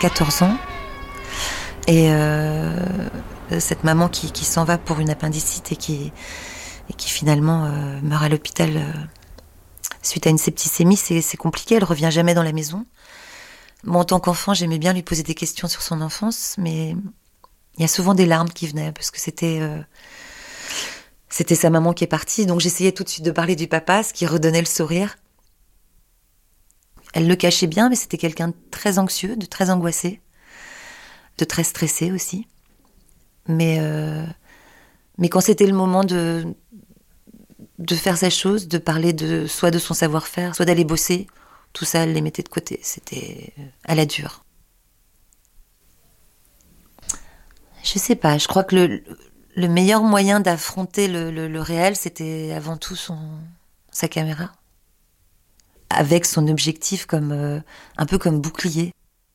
14 ans. Et cette maman qui s'en va pour une appendicite et qui finalement meurt à l'hôpital suite à une septicémie, c'est compliqué, elle revient jamais dans la maison. Moi, en tant qu'enfant, j'aimais bien lui poser des questions sur son enfance, mais il y a souvent des larmes qui venaient, parce que c'était sa maman qui est partie, donc j'essayais tout de suite de parler du papa, ce qui redonnait le sourire. Elle le cachait bien, mais c'était quelqu'un de très anxieux, de très angoissé, de très stressé aussi. Mais quand c'était le moment de faire sa chose, de parler soit de son savoir-faire, soit d'aller bosser, tout ça, elle les mettait de côté. C'était à la dure. Je sais pas, je crois que le meilleur moyen d'affronter le réel, c'était avant tout sa caméra. Avec son objectif un peu comme bouclier.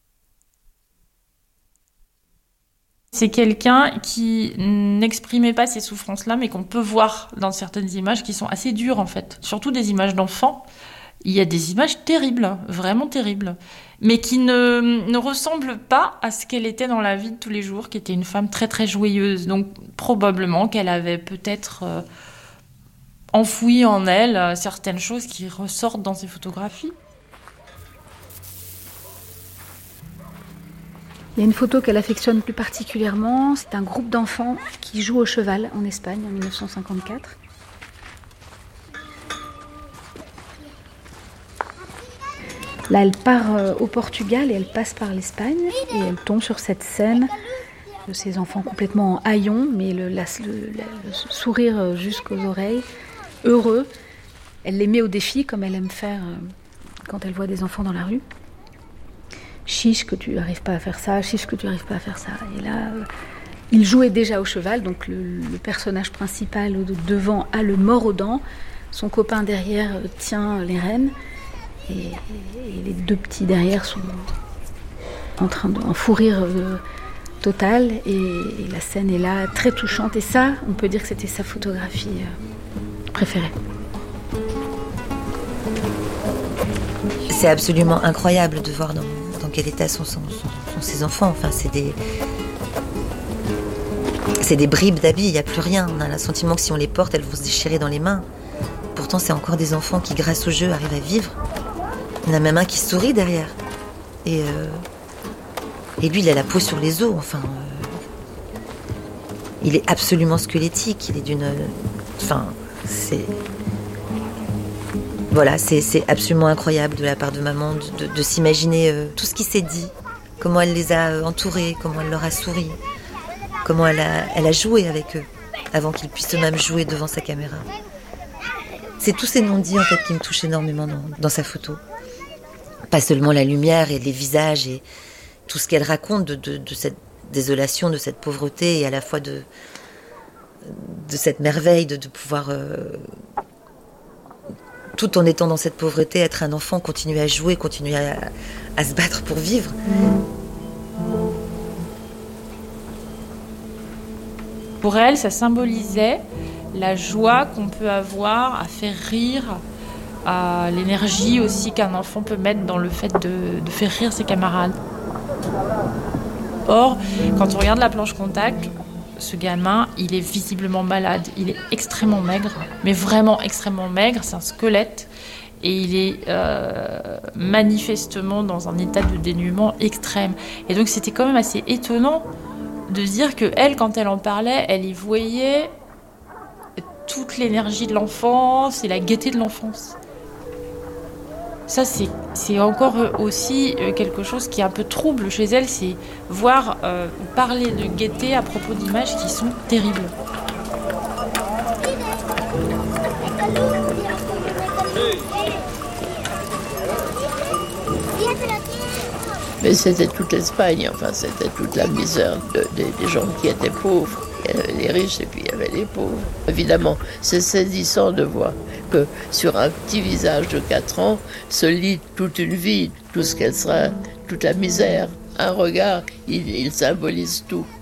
C'est quelqu'un qui n'exprimait pas ces souffrances-là, mais qu'on peut voir dans certaines images qui sont assez dures, en fait. Surtout des images d'enfants. Il y a des images terribles, vraiment terribles, mais qui ne ressemblent pas à ce qu'elle était dans la vie de tous les jours, qui était une femme très très joyeuse. Donc probablement qu'elle avait peut-être enfoui en elle certaines choses qui ressortent dans ses photographies. Il y a une photo qu'elle affectionne plus particulièrement, c'est un groupe d'enfants qui jouent au cheval en Espagne en 1954. Là, elle part au Portugal et elle passe par l'Espagne et elle tombe sur cette scène de ces enfants complètement en haillons, mais le sourire jusqu'aux oreilles, heureux. Elle les met au défi comme elle aime faire quand elle voit des enfants dans la rue. Chiche que tu n'arrives pas à faire ça, chiche que tu n'arrives pas à faire ça. Et là, il jouait déjà au cheval, donc le personnage principal devant a le mors aux dents, son copain derrière tient les rênes, et les deux petits derrière sont en train d'un fou rire total, et la scène est là, très touchante, et ça, on peut dire que c'était sa photographie préférée. C'est absolument incroyable de voir dans quel état sont ses enfants. Enfin, c'est des bribes d'habits, il n'y a plus rien. On a le sentiment que si on les porte, elles vont se déchirer dans les mains. Pourtant, c'est encore des enfants qui, grâce au jeu, arrivent à vivre. Il y en a même un qui sourit derrière. Et lui, il a la peau sur les os. Enfin, il est absolument squelettique. Il est d'une... Enfin, c'est... Voilà, c'est absolument incroyable de la part de maman de s'imaginer tout ce qui s'est dit, comment elle les a entourés, comment elle leur a souri, comment elle a joué avec eux, avant qu'ils puissent eux-mêmes jouer devant sa caméra. C'est tous ces non-dits en fait qui me touchent énormément dans sa photo. Pas seulement la lumière et les visages et tout ce qu'elle raconte de cette désolation, de cette pauvreté et à la fois de cette merveille de pouvoir... tout en étant dans cette pauvreté, être un enfant, continuer à jouer, continuer à se battre pour vivre. Pour elle, ça symbolisait la joie qu'on peut avoir à faire rire, à l'énergie aussi qu'un enfant peut mettre dans le fait de faire rire ses camarades. Or, quand on regarde la planche contact, ce gamin, il est visiblement malade, il est extrêmement maigre, mais vraiment extrêmement maigre, c'est un squelette, et il est manifestement dans un état de dénuement extrême. Et donc c'était quand même assez étonnant de dire que elle, quand elle en parlait, elle y voyait toute l'énergie de l'enfance et la gaieté de l'enfance. Ça, c'est encore aussi quelque chose qui est un peu trouble chez elle, c'est voir parler de gaieté à propos d'images qui sont terribles. Mais c'était toute l'Espagne, enfin c'était toute la misère des gens qui étaient pauvres. Il y avait les riches et puis il y avait les pauvres. Évidemment, c'est saisissant de voir que sur un petit visage de 4 ans se lit toute une vie, tout ce qu'elle sera, toute la misère. Un regard, il symbolise tout.